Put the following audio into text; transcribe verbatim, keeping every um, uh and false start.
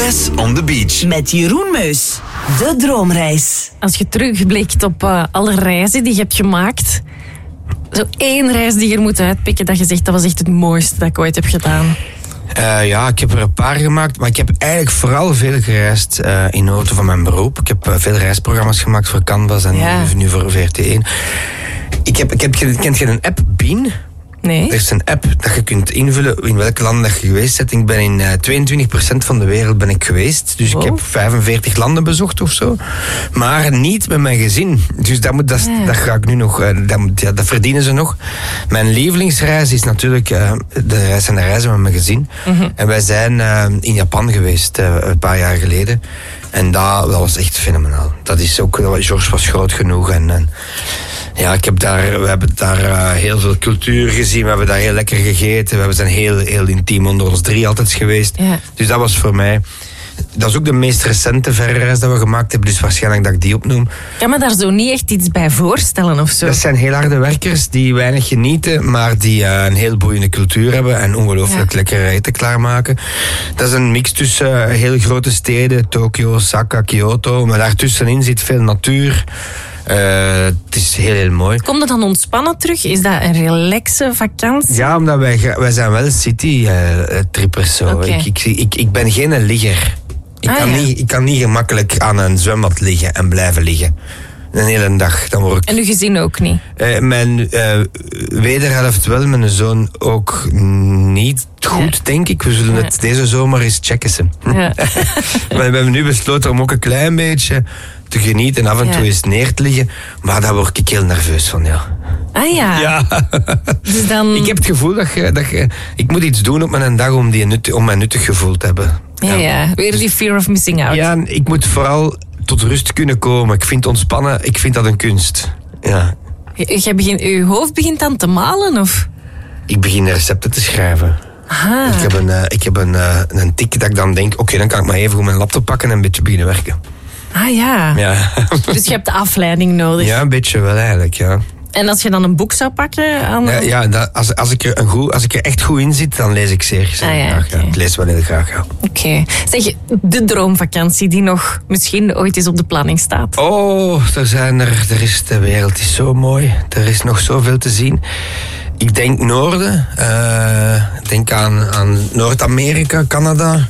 Zes on the beach. Met Jeroen Meus. De droomreis. Als je terugblikt op uh, alle reizen die je hebt gemaakt, zo één reis die je er moet uitpikken dat je zegt dat was echt het mooiste dat ik ooit heb gedaan. Uh, ja, ik heb er een paar gemaakt, maar ik heb eigenlijk vooral veel gereisd uh, in auto van mijn beroep. Ik heb uh, veel reisprogramma's gemaakt voor Canvas en ja. nu voor V R T één. Ik heb, ik heb, kent je een app, Bean? Nee. Er is een app dat je kunt invullen in welke landen dat je geweest bent. Ik ben in uh, tweeëntwintig procent van de wereld ben ik geweest. Dus wow. ik heb vijfenveertig landen bezocht of zo. Maar niet met mijn gezin. Dus dat, moet, dat, ja. dat ga ik nu nog... Uh, dat, ja, dat verdienen ze nog. Mijn lievelingsreis is natuurlijk uh, de reis en de reizen met mijn gezin. Mm-hmm. En wij zijn uh, in Japan geweest uh, een paar jaar geleden. En dat, dat was echt fenomenaal. Dat is ook... George was groot genoeg en... en ja, ik heb daar, we hebben daar uh, heel veel cultuur gezien. We hebben daar heel lekker gegeten. We zijn heel, heel intiem onder ons drie altijd geweest. Ja. Dus dat was voor mij... Dat is ook de meest recente verre reis dat we gemaakt hebben. Dus waarschijnlijk dat ik die opnoem. Ik kan me daar zo niet echt iets bij voorstellen of zo. Dat zijn heel harde werkers die weinig genieten. Maar die uh, een heel boeiende cultuur hebben. En ongelooflijk ja. lekker eten klaarmaken. Dat is een mix tussen uh, heel grote steden. Tokio, Osaka, Kyoto. Maar daartussenin zit veel natuur. Uh, het is heel, heel mooi. Komt het dan ontspannen terug? Is dat een relaxe vakantie? Ja, omdat wij, wij zijn wel city-trippers. Uh, okay. ik, ik, ik, ik ben geen ligger. Ik, ah, kan ja. niet, ik kan niet gemakkelijk aan een zwembad liggen en blijven liggen. Een hele dag. Dan word ik... En uw gezin ook niet? Uh, mijn uh, wederhelft wel, mijn zoon ook niet goed, ja. denk ik. We zullen ja. het deze zomer eens checken. Ze. Ja. Maar we hebben nu besloten om ook een klein beetje te genieten en af en toe ja. eens neer te liggen. Maar daar word ik heel nerveus van, ja. Ah ja. ja. Dus dan... Ik heb het gevoel dat je, dat je... Ik moet iets doen op mijn dag om, die nut, om mij nuttig gevoel te hebben. Ja, ja. ja. Weer die fear of missing out. Ja, ik moet vooral tot rust kunnen komen. Ik vind ontspannen, ik vind dat een kunst. Ja. Je, begint, je hoofd begint aan te malen, of? Ik begin recepten te schrijven. Aha. Ik heb een, uh, ik heb een, uh, een tik dat ik dan denk, oké, okay, dan kan ik maar even goed mijn laptop pakken en een beetje beginnen werken. Ah ja. ja. Dus je hebt de afleiding nodig. Ja, een beetje wel eigenlijk, ja. En als je dan een boek zou pakken? Aan... Ja, ja dat, als, als, ik er een goed, als ik er echt goed in zit, dan lees ik zeer, zeer ah, ja, graag. Okay. Ja. Ik lees wel heel graag, ja. Oké. Okay. Zeg, de droomvakantie die nog misschien ooit eens op de planning staat. Oh, er zijn er, er is, de wereld is zo mooi. Er is nog zoveel te zien. Ik denk Noorden. Uh, ik denk aan, aan Noord-Amerika, Canada.